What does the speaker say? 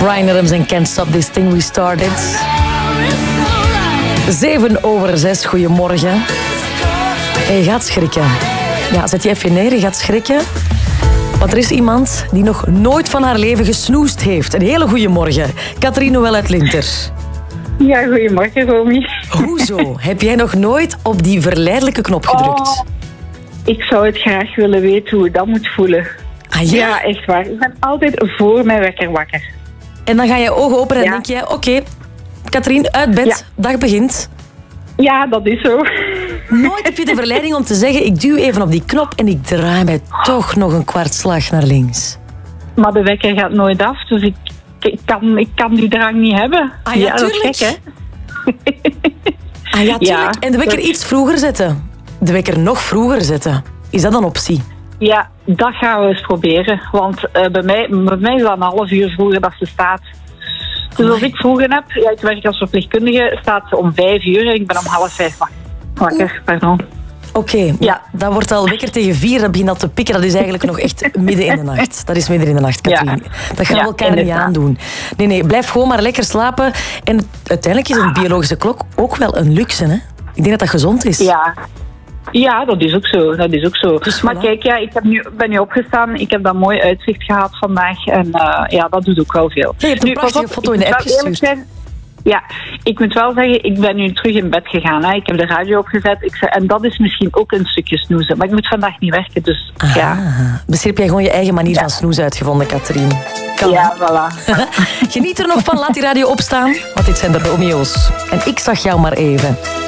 Bryan Adams en Can't Stop This Thing We Started. 7:06, goedemorgen. En je gaat schrikken. Ja, zet je even neer, je gaat schrikken. Want er is iemand die nog nooit van haar leven gesnoest heeft. Een hele goede morgen. Katrien Noël uit Linter. Ja, goedemorgen, Romy. Hoezo? Heb jij nog nooit op die verleidelijke knop gedrukt? Oh, ik zou het graag willen weten hoe dat moet voelen. Ah, ja? Ja, echt waar. Ik ben altijd voor mijn wekker wakker. En dan ga je ogen open en denk je... Oké, Katrien, uit bed, dag begint. Ja, dat is zo. Nooit heb je de verleiding om te zeggen... Ik duw even op die knop en ik draai mij toch nog een kwartslag naar links. Maar de wekker gaat nooit af, dus ik kan die drang niet hebben. Ah ja, tuurlijk. Dat is gek, hè? Ah ja, tuurlijk. En de wekker iets vroeger zetten. De wekker nog vroeger zetten. Is dat een optie? Ja, dat gaan we eens proberen. Want bij mij is dat een half uur vroeger dat ze staat. Dus als ik vroeger heb, ik werk als verpleegkundige, staat ze om 5 uur en ik ben om 4:30 wakker. Pardon. Oké, ja. Dat wordt al wekker tegen 4, dat begint al te pikken. Dat is eigenlijk nog echt midden in de nacht. Dat is midden in de nacht, Katrien. Ja. Dat gaan we elkaar niet aandoen. Nee, blijf gewoon maar lekker slapen. En uiteindelijk is een biologische klok ook wel een luxe, hè? Ik denk dat dat gezond is. Ja, dat is ook zo. Dus maar kijk, ik ben nu opgestaan. Ik heb dat mooi uitzicht gehad vandaag. En dat doet ook wel veel. Je hebt een prachtige foto in de app gestuurd. Ja, ik moet wel zeggen, ik ben nu terug in bed gegaan. Hè. Ik heb de radio opgezet. En dat is misschien ook een stukje snoezen. Maar ik moet vandaag niet werken, dus Misschien heb jij gewoon je eigen manier van snoezen uitgevonden, Katrien. Ja, voilà. Geniet er nog van, laat die radio opstaan. Want dit zijn de Romeo's. En ik zag jou maar even.